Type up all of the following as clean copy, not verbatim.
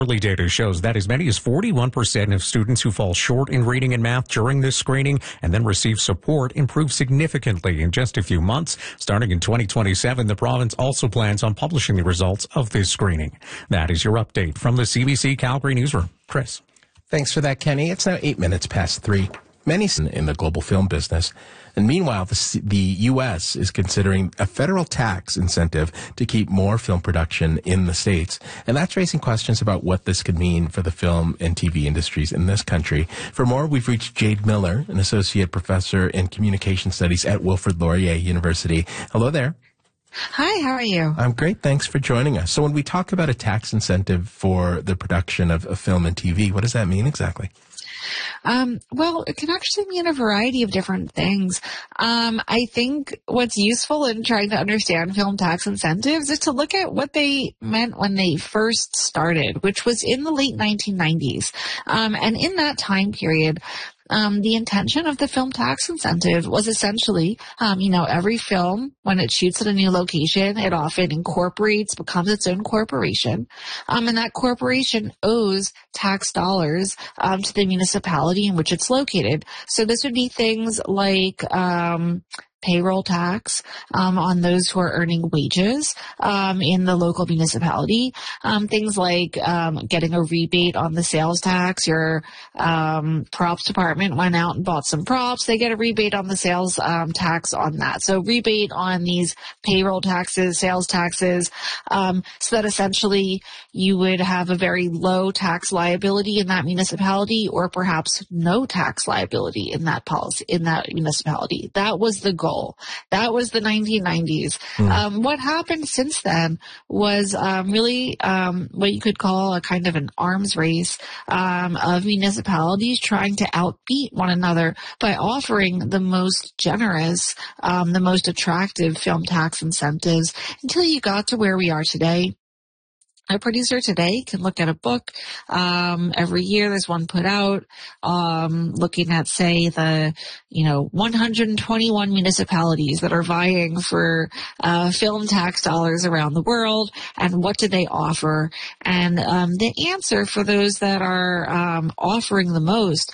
Early data shows that as many as 41% of students who fall short in reading and math during this screening and then receive support improve significantly in just a few months. Starting in 2027, the province also plans on publishing the results of this screening. That is your update from the CBC Calgary Newsroom. Chris. Thanks for that, Kenny. It's now 8 minutes past 3. Many in the global film business. And meanwhile, the U.S. is considering a federal tax incentive to keep more film production in the States. And that's raising questions about what this could mean for the film and TV industries in this country. For more, we've reached Jade Miller, an associate professor in communication studies at Wilfrid Laurier University. Hello there. Hi, how are you? I'm great. Thanks for joining us. So when we talk about a tax incentive for the production of film and TV, what does that mean exactly? Well, it can actually mean a variety of different things. I think what's useful in trying to understand film tax incentives is to look at what they meant when they first started, which was in the late 1990s. And in that time period, the intention of the film tax incentive was essentially, every film, when it shoots at a new location, it often becomes its own corporation. And that corporation owes tax dollars to the municipality in which it's located. So this would be things like payroll tax on those who are earning wages in the local municipality. Things like getting a rebate on the sales tax. Your props department went out and bought some props. They get a rebate on the sales tax on that. So rebate on these payroll taxes, sales taxes, so that essentially you would have a very low tax liability in that municipality, or perhaps no tax liability in that municipality. That was the goal. That was the 1990s. What happened since then was really what you could call a kind of an arms race of municipalities trying to outbeat one another by offering the most generous, the most attractive film tax incentives until you got to where we are today. A producer today can look at a book. Every year there's one put out, looking at, say, the, 121 municipalities that are vying for, film tax dollars around the world, and what do they offer? And, the answer for those that are, offering the most,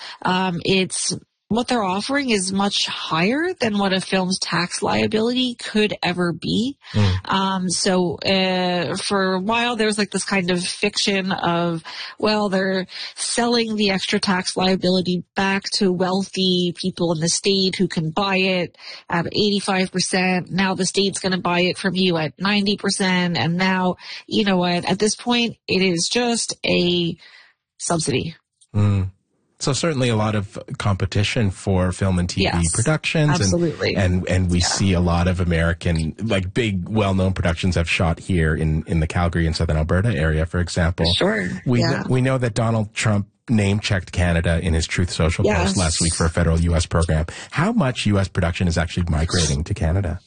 what they're offering is much higher than what a film's tax liability could ever be. So for a while, there was like this kind of fiction of, well, they're selling the extra tax liability back to wealthy people in the state who can buy it at 85%. Now the state's going to buy it from you at 90%. And now, you know what, at this point, it is just a subsidy. So certainly a lot of competition for film and TV productions. Absolutely. And we see a lot of American, like big, well-known productions have shot here in the Calgary and Southern Alberta area, for example. Sure. We know that Donald Trump name-checked Canada in his Truth Social post last week for a federal U.S. program. How much U.S. production is actually migrating to Canada?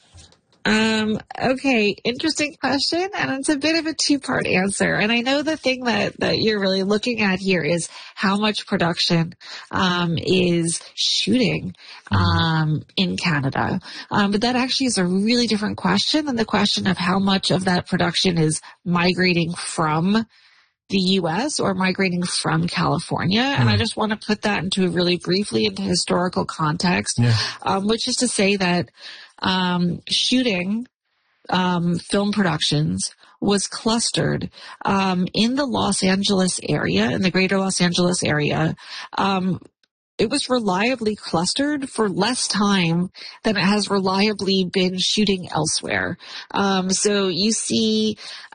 Okay, interesting question, and it's a bit of a two-part answer. And I know the thing that you're really looking at here is how much production is shooting in Canada. But that actually is a really different question than the question of how much of that production is migrating from the U.S. or migrating from California. And I just want to put that into historical context, which is to say that shooting film productions was clustered in the Los Angeles area, in the greater Los Angeles area. It was reliably clustered for less time than it has reliably been shooting elsewhere. So you see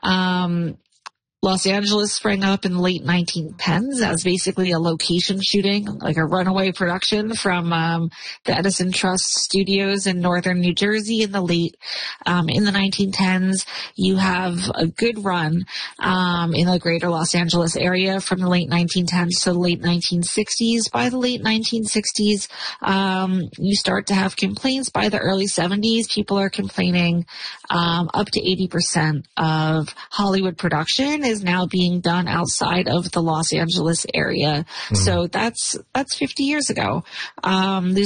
Los Angeles sprang up in the late 1910s as basically a location shooting, like a runaway production from the Edison Trust Studios in northern New Jersey in the 1910s. You have a good run in the greater Los Angeles area from the late 1910s to the late 1960s. By the late 1960s, you start to have complaints. By the early 70s, people are complaining up to 80% of Hollywood production is now being done outside of the Los Angeles area. So that's 50 years ago.